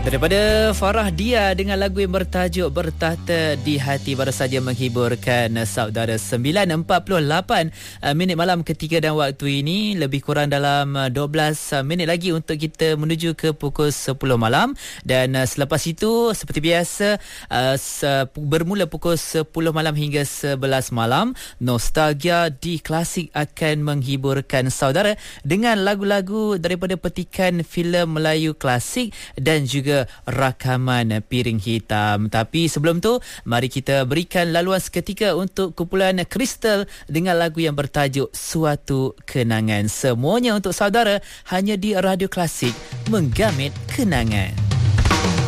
Daripada Farah Dia dengan lagu yang bertajuk Bertahta di Hati baru saja menghiburkan saudara. 9.48 minit malam ketika dan waktu ini, lebih kurang dalam 12 minit lagi untuk kita menuju ke pukul 10 malam. Dan selepas itu seperti biasa bermula pukul 10 malam hingga 11 malam, Nostalgia di Klasik akan menghiburkan saudara dengan lagu-lagu daripada petikan filem Melayu klasik dan juga rakaman Piring Hitam. Tapi sebelum tu, mari kita berikan laluan seketika untuk kumpulan Kristal dengan lagu yang bertajuk Suatu Kenangan. Semuanya untuk saudara hanya di Radio Klasik, menggamit kenangan.